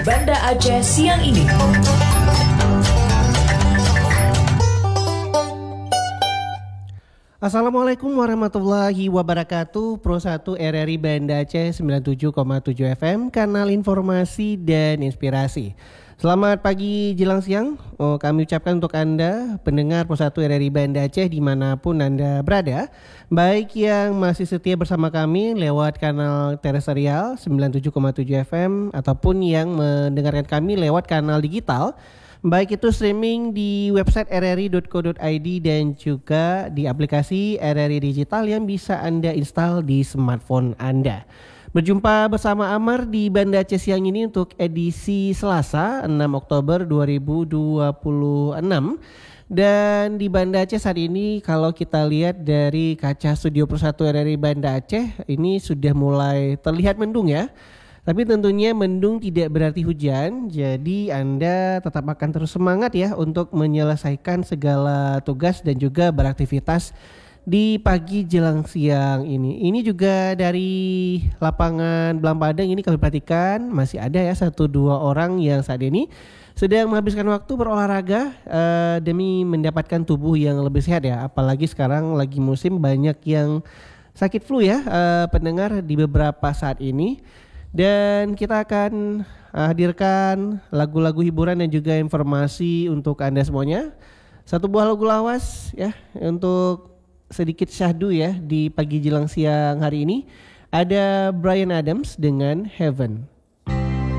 Banda Aceh siang ini. Assalamualaikum warahmatullahi wabarakatuh. Pro 1 RRI Banda Aceh 97,7 FM, kanal informasi dan inspirasi. Selamat pagi jelang siang. Kami ucapkan untuk Anda pendengar Pro 1 RRI Banda Aceh dimanapun Anda berada, baik yang masih setia bersama kami lewat kanal terestrial 97,7 FM ataupun yang mendengarkan kami lewat kanal digital, baik itu streaming di website rri.co.id dan juga di aplikasi RRI Digital yang bisa Anda install di smartphone Anda. Berjumpa bersama Amar di Banda Aceh siang ini untuk edisi Selasa 6 Oktober 2026. Dan di Banda Aceh saat ini kalau kita lihat dari kaca studio Pro 1 RRI Banda Aceh ini sudah mulai terlihat mendung ya. Tapi tentunya mendung tidak berarti hujan, jadi Anda tetap akan terus semangat ya untuk menyelesaikan segala tugas dan juga beraktivitas di pagi jelang siang ini. Ini juga dari lapangan Belampadeng ini kami perhatikan masih ada ya 1-2 orang yang saat ini sedang menghabiskan waktu berolahraga demi mendapatkan tubuh yang lebih sehat ya. Apalagi sekarang lagi musim banyak yang sakit flu ya pendengar di beberapa saat ini. Dan kita akan hadirkan lagu-lagu hiburan dan juga informasi untuk Anda semuanya. Satu buah lagu lawas ya untuk sedikit syahdu ya di pagi jelang siang hari ini. Ada Bryan Adams dengan Heaven.